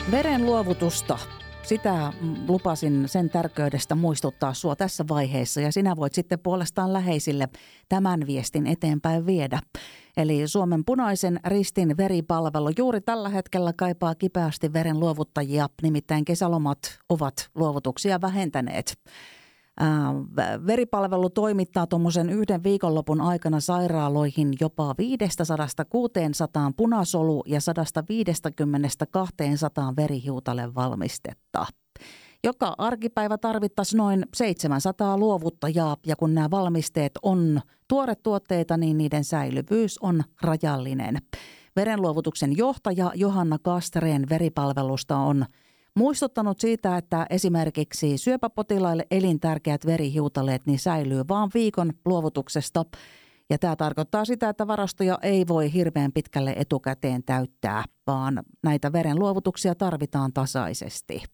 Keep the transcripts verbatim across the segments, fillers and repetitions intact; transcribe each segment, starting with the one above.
Verenluovutusta. Sitä lupasin sen tärkeydestä muistuttaa sua tässä vaiheessa ja sinä voit sitten puolestaan läheisille tämän viestin eteenpäin viedä. Eli Suomen Punaisen Ristin veripalvelu juuri tällä hetkellä kaipaa kipeästi veren luovuttajia, nimittäin kesälomat ovat luovutuksia vähentäneet. Ää, veripalvelu toimittaa tuommoisen yhden viikonlopun aikana sairaaloihin jopa viisisataa kuusisataa punasolu- ja sata viisikymmentä kaksisataa verihiutale valmistetta. Joka arkipäivä tarvittaisiin noin seitsemänsataa luovuttajaa ja kun nämä valmisteet on tuoretuotteita, niin niiden säilyvyys on rajallinen. Verenluovutuksen johtaja Johanna Kastreen veripalvelusta on muistuttanut siitä, että esimerkiksi syöpäpotilaille elintärkeät verihiutaleet niin säilyy vain viikon luovutuksesta. Ja tämä tarkoittaa sitä, että varastoja ei voi hirveän pitkälle etukäteen täyttää, vaan näitä verenluovutuksia tarvitaan tasaisesti.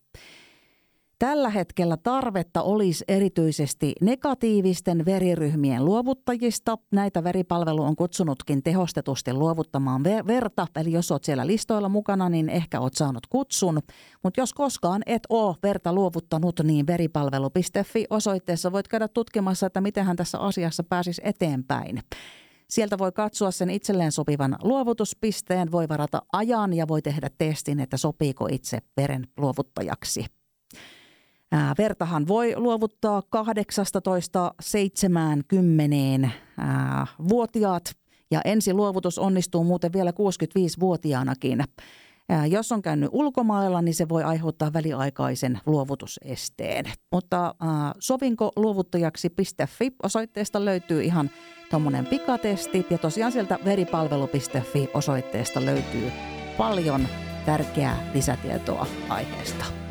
Tällä hetkellä tarvetta olisi erityisesti negatiivisten veriryhmien luovuttajista. Näitä veripalvelu on kutsunutkin tehostetusti luovuttamaan verta. Eli jos olet siellä listoilla mukana, niin ehkä olet saanut kutsun. Mutta jos koskaan et ole verta luovuttanut, niin veripalvelu piste fi osoitteessa voit käydä tutkimassa, että mitenhän tässä asiassa pääsisi eteenpäin. Sieltä voi katsoa sen itselleen sopivan luovutuspisteen, voi varata ajan ja voi tehdä testin, että sopiiko itse veren luovuttajaksi. Ää, vertahan voi luovuttaa kahdeksastatoista seitsemäänkymmeneen ää, vuotiaat ja ensiluovutus onnistuu muuten vielä kuusikymmentäviisivuotiaanakin. Ää, jos on käynyt ulkomailla, niin se voi aiheuttaa väliaikaisen luovutusesteen. Mutta ää, sovinkoluovuttajaksi piste fi osoitteesta löytyy ihan tuommoinen pikatesti ja tosiaan sieltä veripalvelu piste fi osoitteesta löytyy paljon tärkeää lisätietoa aiheesta.